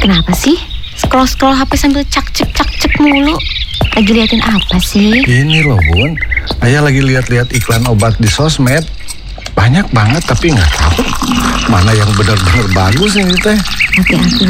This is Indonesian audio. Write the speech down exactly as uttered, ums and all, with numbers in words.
kenapa sih? Scroll-scroll H P sambil cak-cek-cak-cek mulu. Lagi liatin apa sih? Ini loh Bun, Ayah lagi lihat-lihat iklan obat di sosmed. Banyak banget tapi nggak tahu mana yang benar-benar bagus ini teh. Hati-hati